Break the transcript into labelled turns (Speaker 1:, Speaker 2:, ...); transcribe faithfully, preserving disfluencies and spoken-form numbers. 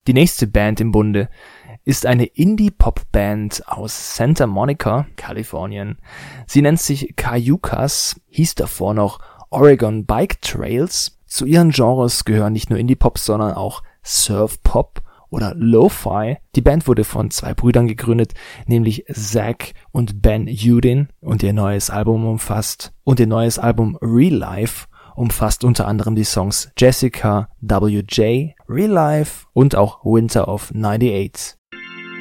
Speaker 1: Die nächste Band im Bunde ist eine Indie-Pop-Band aus Santa Monica, Kalifornien. Sie nennt sich Cayucas, hieß davor noch Oregon Bike Trails. Zu ihren Genres gehören nicht nur Indie-Pop, sondern auch Surf-Pop oder Lo-Fi. Die Band wurde von zwei Brüdern gegründet, nämlich Zach und Ben Udin, und ihr neues Album umfasst und ihr neues Album Real Life umfasst unter anderem die Songs Jessica, W J, Real Life und auch Winter of neunundneunzig.